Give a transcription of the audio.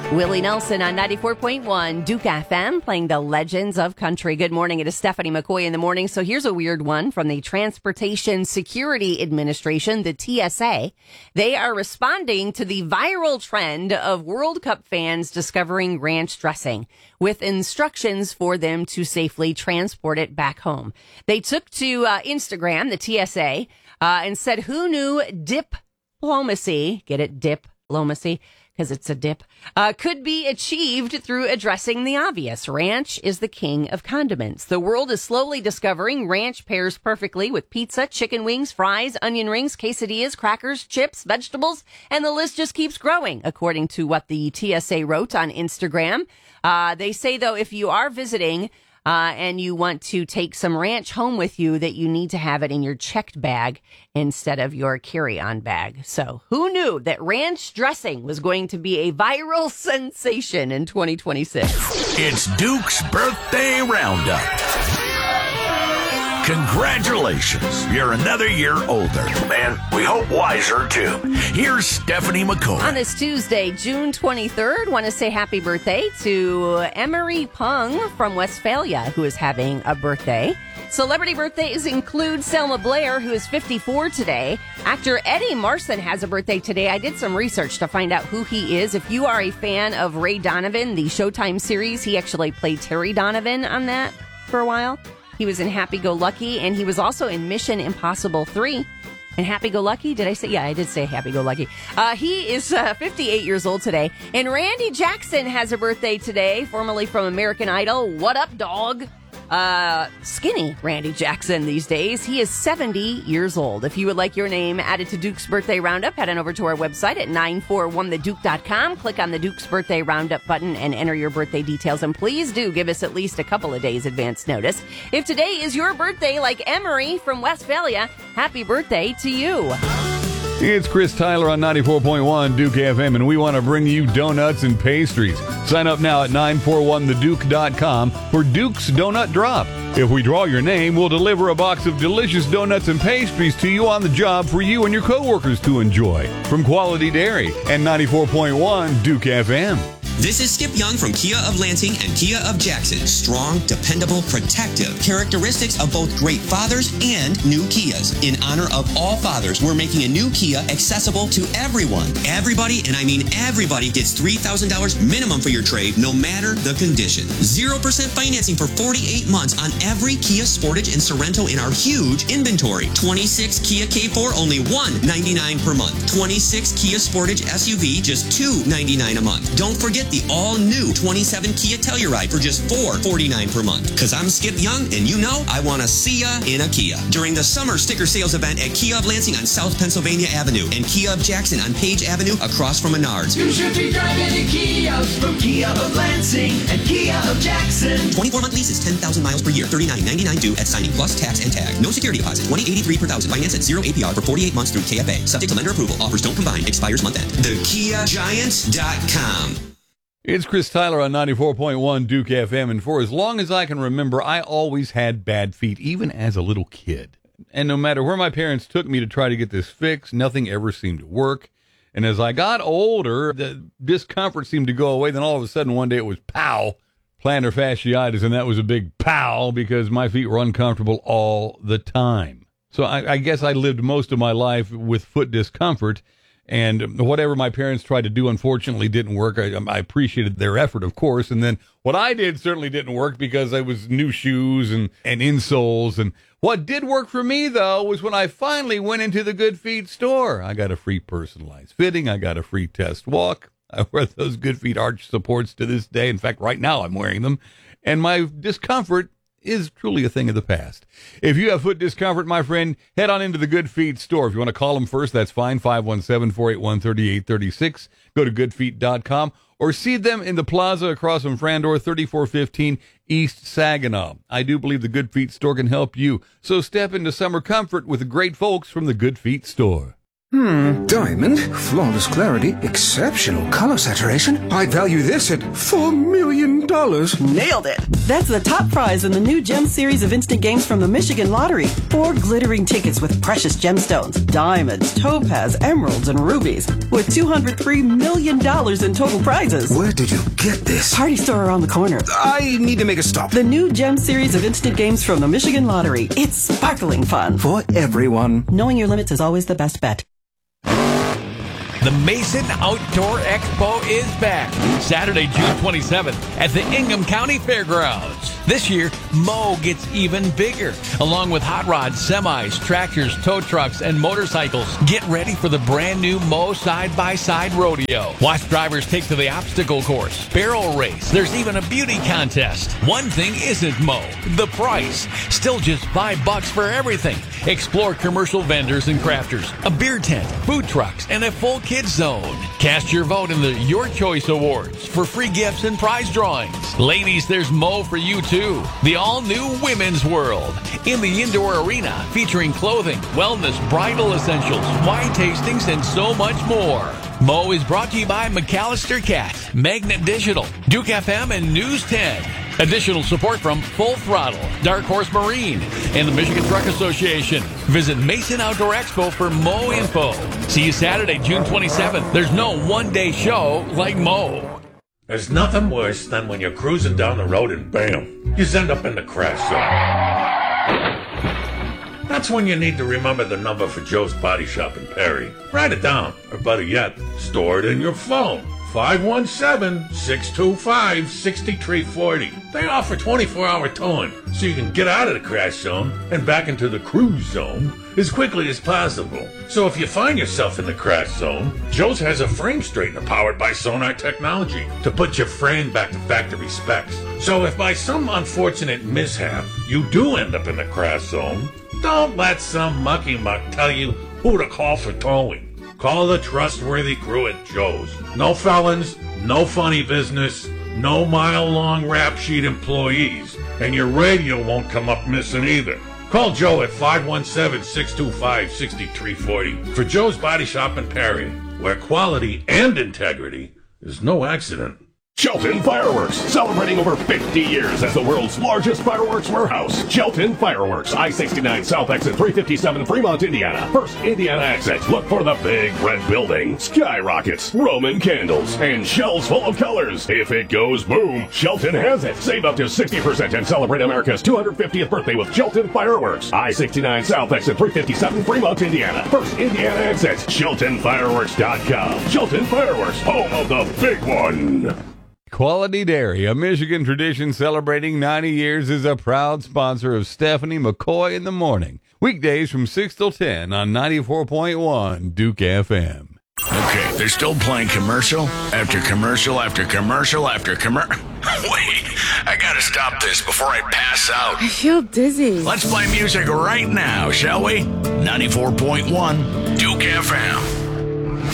Willie Nelson on 94.1 Duke FM, playing the legends of country. Good morning. It is Stephanie McCoy in the morning. So here's a weird one from the Transportation Security Administration, the TSA. They are responding to the viral trend of World Cup fans discovering ranch dressing with instructions for them to safely transport it back home. They took to Instagram, the TSA, and said, who knew diplomacy, get it, diplomacy, because it's a dip, could be achieved through addressing the obvious. Ranch is the king of condiments. The world is slowly discovering ranch pairs perfectly with pizza, chicken wings, fries, onion rings, quesadillas, crackers, chips, vegetables, and the list just keeps growing, according to what the TSA wrote on Instagram. They say, though, if you are visiting and you want to take some ranch home with you, that you need to have it in your checked bag instead of your carry-on bag. So who knew that ranch dressing was going to be a viral sensation in 2026? It's Duke's Birthday Roundup. Congratulations, you're another year older, and we hope wiser, too. Here's Stephanie McCoy. On this Tuesday, June 23rd, want to say happy birthday to Emery Pung from Westphalia, who is having a birthday. Celebrity birthdays include Selma Blair, who is 54 today. Actor Eddie Marsan has a birthday today. I did some research to find out who he is. If you are a fan of Ray Donovan, the Showtime series, he actually played Terry Donovan on that for a while. He was in Happy Go Lucky, and he was also in Mission Impossible 3. And Happy Go Lucky, did I say? Yeah, I did say Happy Go Lucky. He is 58 years old today. And Randy Jackson has a birthday today, formerly from American Idol. What up, dog? Skinny Randy Jackson these days. He is 70 years old. If you would like your name added to Duke's Birthday Roundup, head on over to our website at 941theduke.com. Click on the Duke's Birthday Roundup button and enter your birthday details. And please do give us at least a couple of days advance notice. If today is your birthday, like Emery from Westphalia, happy birthday to you. It's Chris Tyler on 94.1 Duke FM, and we want to bring you donuts and pastries. Sign up now at 941theduke.com for Duke's Donut Drop. If we draw your name, we'll deliver a box of delicious donuts and pastries to you on the job for you and your coworkers to enjoy. From Quality Dairy and 94.1 Duke FM. This is Skip Young from Kia of Lansing and Kia of Jackson. Strong, dependable, protective. Characteristics of both great fathers and new Kias. In honor of all fathers, we're making a new Kia accessible to everyone. Everybody, and I mean everybody, gets $3,000 minimum for your trade, no matter the condition. 0% financing for 48 months on every Kia Sportage and Sorento in our huge inventory. 26 Kia K4, only $199 per month. 26 Kia Sportage SUV, just $299 a month. Don't forget the all-new 27 Kia Telluride for just $449 per month. Because I'm Skip Young, and you know I want to see ya in a Kia. During the summer sticker sales event at Kia of Lansing on South Pennsylvania Avenue and Kia of Jackson on Page Avenue across from Menards. You should be driving a Kia from Kia of Lansing and Kia of Jackson. 24-month lease is 10,000 miles per year. $39.99 due at signing plus tax and tag. No security deposit. $20.83 per thousand. Finance at 0 APR for 48 months through KFA. Subject to lender approval. Offers don't combine. Expires month end. TheKiaGiant.com. It's Chris Tyler on 94.1 Duke FM, and for as long as I can remember, I always had bad feet, even as a little kid. And no matter where my parents took me to try to get this fixed, nothing ever seemed to work. And as I got older, the discomfort seemed to go away. Then all of a sudden, one day it was pow, plantar fasciitis, and that was a big pow because my feet were uncomfortable all the time. So I guess I lived most of my life with foot discomfort. And whatever my parents tried to do, unfortunately, didn't work. I appreciated their effort, of course. And then what I did certainly didn't work because I was new shoes and insoles. And what did work for me, though, was when I finally went into the Good Feet store. I got a free personalized fitting. I got a free test walk. I wear those Good Feet arch supports to this day. In fact, right now I'm wearing them. And my discomfort is truly a thing of the past. If you have foot discomfort, my friend, head on into the Good Feet store. If you want to call them first, that's fine, 517-481-3836. Go to goodfeet.com or see them in the plaza across from Frandor, 3415 East Saginaw. I do believe the Good Feet store can help you. So step into summer comfort with the great folks from the Good Feet store. Diamond, flawless clarity, exceptional color saturation. I'd value this at $4 million. Nailed it! That's the top prize in the new Gem series of instant games from the Michigan Lottery. 4 glittering tickets with precious gemstones, diamonds, topaz, emeralds, and rubies, with $203 million in total prizes. Where did you get this? Party store around the corner. I need to make a stop. The new Gem series of instant games from the Michigan Lottery. It's sparkling fun. For everyone. Knowing your limits is always the best bet. The Mason Outdoor Expo is back Saturday, June 27th at the Ingham County Fairgrounds. This year, Moe gets even bigger. Along with hot rods, semis, tractors, tow trucks, and motorcycles, get ready for the brand new Moe Side-by-Side Rodeo. Watch drivers take to the obstacle course, barrel race. There's even a beauty contest. One thing isn't Moe, the price. Still just $5 for everything. Explore commercial vendors and crafters, a beer tent, food trucks, and a full kids zone. Cast your vote in the Your Choice Awards for free gifts and prize drawings. Ladies, there's Moe for you too. The all-new Women's World in the indoor arena, featuring clothing, wellness, bridal essentials, wine tastings, and so much more. Moe is brought to you by McAllister Cat, Magnet Digital, Duke FM, and News 10. Additional support from Full Throttle, Dark Horse Marine, and the Michigan Truck Association. Visit Mason Outdoor Expo for Moe info. See you Saturday, June 27th. There's no one-day show like Moe. There's nothing worse than when you're cruising down the road and bam, you end up in the crash zone. That's when you need to remember the number for Joe's Body Shop in Perry. Write it down, or better yet, store it in your phone. 517-625-6340. They offer 24-hour towing, so you can get out of the crash zone and back into the cruise zone as quickly as possible. So if you find yourself in the crash zone, Joe's has a frame straightener powered by Sonar technology to put your frame back to factory specs. So if by some unfortunate mishap you do end up in the crash zone, don't let some mucky muck tell you who to call for towing. Call the trustworthy crew at Joe's. No felons, no funny business, no mile-long rap sheet employees, and your radio won't come up missing either. Call Joe at 517-625-6340 for Joe's Body Shop in Perry, where quality and integrity is no accident. Shelton Fireworks, celebrating over 50 years as the world's largest fireworks warehouse. Shelton Fireworks, I-69 South Exit 357, Fremont, Indiana. First Indiana exit. Look for the big red building, skyrockets, Roman candles, and shells full of colors. If it goes boom, Shelton has it. Save up to 60% and celebrate America's 250th birthday with Shelton Fireworks. I-69 South Exit 357, Fremont, Indiana. First Indiana exit. SheltonFireworks.com. Shelton Fireworks, home of the big one. Quality Dairy, a Michigan tradition celebrating 90 years, is a proud sponsor of Stephanie McCoy in the Morning. Weekdays from 6 till 10 on 94.1 Duke FM. Okay, they're still playing commercial after commercial after commercial after commercial. Wait, I gotta stop this before I pass out. I feel dizzy. Let's play music right now, shall we? 94.1 Duke FM.